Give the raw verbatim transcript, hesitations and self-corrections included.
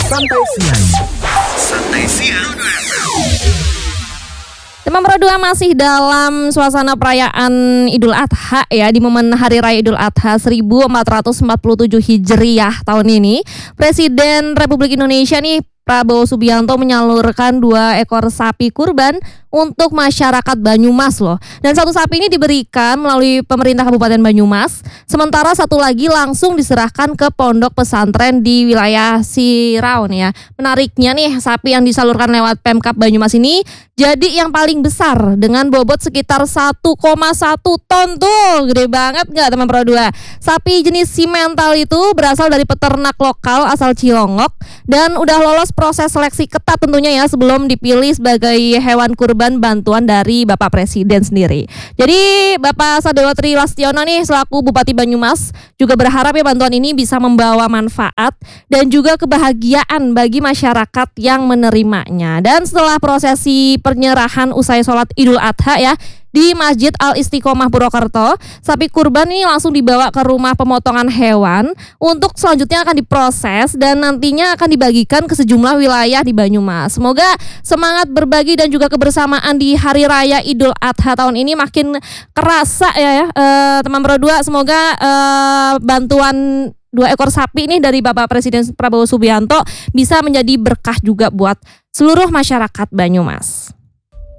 Santai Siang. Santai Siang. Tema Pro dua masih dalam suasana perayaan Idul Adha ya, di momen Hari Raya Idul Adha seribu empat ratus empat puluh tujuh Hijriah tahun ini. Presiden Republik Indonesia nih Prabowo Subianto menyalurkan dua ekor sapi kurban untuk masyarakat Banyumas loh. Dan satu sapi ini diberikan melalui pemerintah Kabupaten Banyumas, sementara satu lagi langsung diserahkan ke pondok pesantren di wilayah Siraun ya. Menariknya nih, sapi yang disalurkan lewat Pemkab Banyumas ini jadi yang paling besar dengan bobot sekitar satu koma satu ton tuh. Gede banget gak teman Pro dua? Sapi jenis simental itu berasal dari peternak lokal asal Cilongok dan udah lolos proses seleksi ketat tentunya ya sebelum dipilih sebagai hewan kurban bantuan dari Bapak Presiden sendiri. Jadi Bapak Sadewa Tri Lastiono nih selaku Bupati Banyumas juga berharap ya bantuan ini bisa membawa manfaat dan juga kebahagiaan bagi masyarakat yang menerimanya. Dan setelah prosesi penyerahan usai sholat Idul Adha ya di Masjid Al-Istiqomah Purwokerto, sapi kurban ini langsung dibawa ke rumah pemotongan hewan untuk selanjutnya akan diproses dan nantinya akan dibagikan ke sejumlah wilayah di Banyumas. Semoga semangat berbagi dan juga kebersamaan di Hari Raya Idul Adha tahun ini makin kerasa ya, ya eh, teman Pro dua. Semoga eh, bantuan dua ekor sapi ini dari Bapak Presiden Prabowo Subianto bisa menjadi berkah juga buat seluruh masyarakat Banyumas.